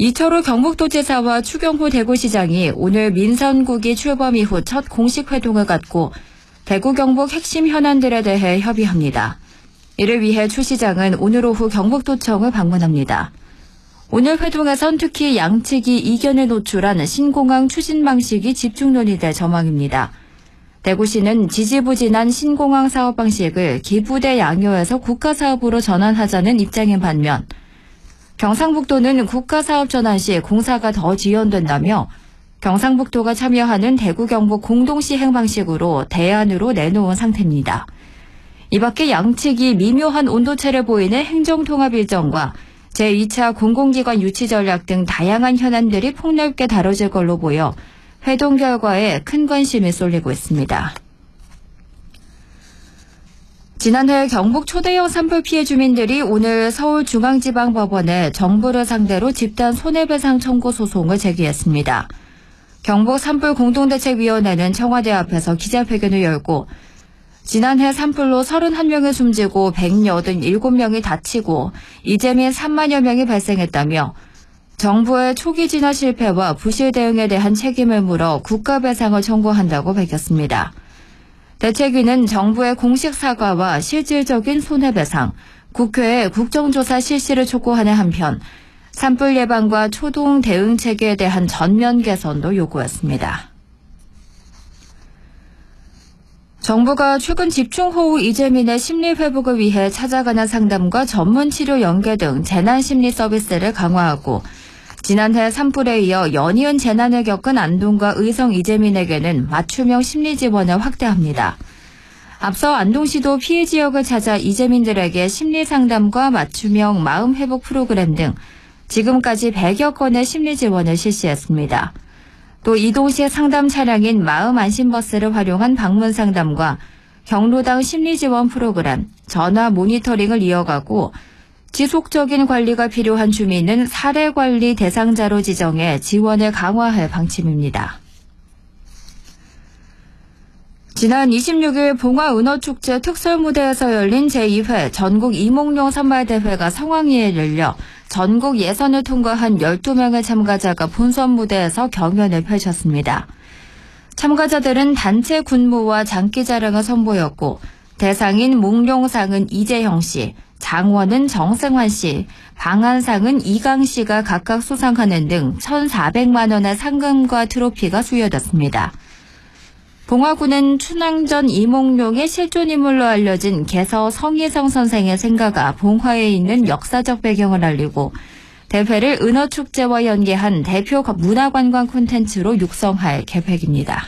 이철우 경북도지사와 추경호 대구시장이 오늘 민선국이 출범 이후 첫 공식 회동을 갖고 대구 경북 핵심 현안들에 대해 협의합니다. 이를 위해 추 시장은 오늘 오후 경북도청을 방문합니다. 오늘 회동에선 특히 양측이 이견을 노출한 신공항 추진 방식이 집중 논의될 전망입니다. 대구시는 지지부진한 신공항 사업 방식을 기부대 양효에서 국가사업으로 전환하자는 입장인 반면 경상북도는 국가사업 전환 시 공사가 더 지연된다며 경상북도가 참여하는 대구 경북 공동시행 방식으로 대안으로 내놓은 상태입니다. 이 밖에 양측이 미묘한 온도차를 보이는 행정통합 일정과 제2차 공공기관 유치 전략 등 다양한 현안들이 폭넓게 다뤄질 걸로 보여 회동 결과에 큰 관심이 쏠리고 있습니다. 지난해 경북 초대형 산불 피해 주민들이 오늘 서울중앙지방법원에 정부를 상대로 집단 손해배상 청구 소송을 제기했습니다. 경북 산불공동대책위원회는 청와대 앞에서 기자회견을 열고 지난해 산불로 31명이 숨지고 187명이 다치고 이재민 3만여 명이 발생했다며 정부의 초기 진화 실패와 부실 대응에 대한 책임을 물어 국가배상을 청구한다고 밝혔습니다. 대책위는 정부의 공식 사과와 실질적인 손해배상, 국회에 국정조사 실시를 촉구하는 한편 산불 예방과 초동 대응 체계에 대한 전면 개선도 요구했습니다. 정부가 최근 집중호우 이재민의 심리회복을 위해 찾아가는 상담과 전문치료 연계 등 재난심리 서비스를 강화하고 지난해 산불에 이어 연이은 재난을 겪은 안동과 의성 이재민에게는 맞춤형 심리지원을 확대합니다. 앞서 안동시도 피해 지역을 찾아 이재민들에게 심리상담과 맞춤형 마음회복 프로그램 등 지금까지 100여 건의 심리지원을 실시했습니다. 또 이동시 상담 차량인 마음안심버스를 활용한 방문상담과 경로당 심리지원 프로그램, 전화 모니터링을 이어가고 지속적인 관리가 필요한 주민은 사례관리 대상자로 지정해 지원을 강화할 방침입니다. 지난 26일 봉화은어축제 특설무대에서 열린 제2회 전국 이몽룡 선발대회가 성황리에 열려 전국 예선을 통과한 12명의 참가자가 본선 무대에서 경연을 펼쳤습니다. 참가자들은 단체 군무와 장기자랑을 선보였고 대상인 몽룡상은 이재형 씨, 장원은 정승환 씨, 방한상은 이강 씨가 각각 수상하는 등 1,400만 원의 상금과 트로피가 수여됐습니다. 봉화구는 춘향전 이몽룡의 실존인물로 알려진 개서 성희성 선생의 생가가 봉화에 있는 역사적 배경을 알리고 대회를 은어축제와 연계한 대표 문화관광 콘텐츠로 육성할 계획입니다.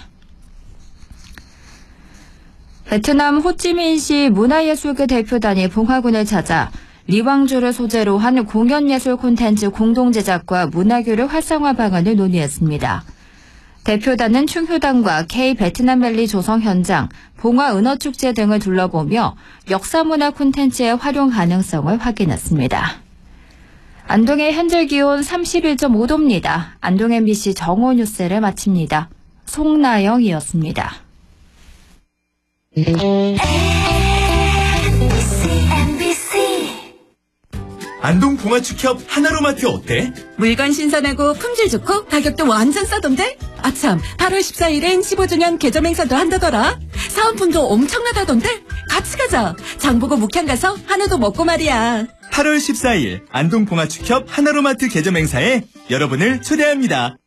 베트남 호찌민시 문화예술계 대표단이 봉화군을 찾아 리왕주를 소재로 한 공연예술 콘텐츠 공동제작과 문화교류 활성화 방안을 논의했습니다. 대표단은 충효당과 K-베트남밸리 조성 현장, 봉화은어축제 등을 둘러보며 역사문화 콘텐츠의 활용 가능성을 확인했습니다. 안동의 현재 기온 31.5도입니다. 안동 MBC 정오 뉴스를 마칩니다. 송나영이었습니다. 안동 봉화축협 하나로마트 어때? 물건 신선하고 품질 좋고 가격도 완전 싸던데? 아참 8월 14일엔 15주년 개점 행사도 한다더라. 사은품도 엄청나다던데? 같이 가자. 장보고 묵향 가서 한우도 먹고 말이야. 8월 14일 안동 봉화축협 하나로마트 개점 행사에 여러분을 초대합니다.